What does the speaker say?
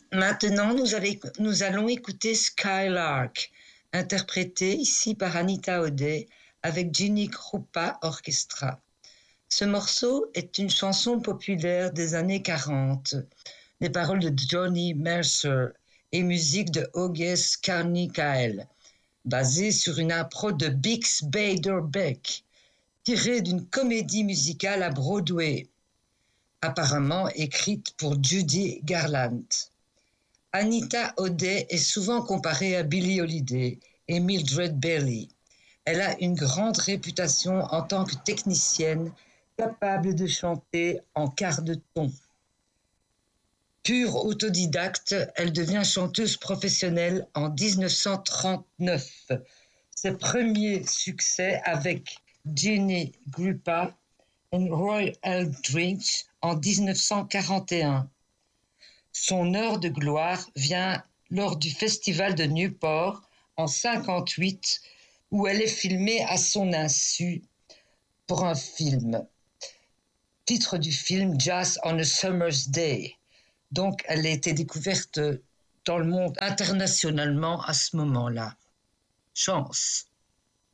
Maintenant, nous allons écouter Skylark, interprété ici par Anita O'Day avec Ginny Krupa Orchestra. Ce morceau est une chanson populaire des années 40, les paroles de Johnny Mercer et musique de August Carmichael, basée sur une impro de Bix Beiderbecke, tirée d'une comédie musicale à Broadway, apparemment écrite pour Judy Garland. Anita O'Day est souvent comparée à Billie Holiday et Mildred Bailey. Elle a une grande réputation en tant que technicienne capable de chanter en quart de ton. Pure autodidacte, elle devient chanteuse professionnelle en 1939. Ses premiers succès avec Ginny Krupa et Roy Eldridge en 1941. Son heure de gloire vient lors du festival de Newport en 1958, où elle est filmée à son insu pour un film. Titre du film Just on a Summer's Day. Donc, elle a été découverte dans le monde internationalement à ce moment-là. Chance.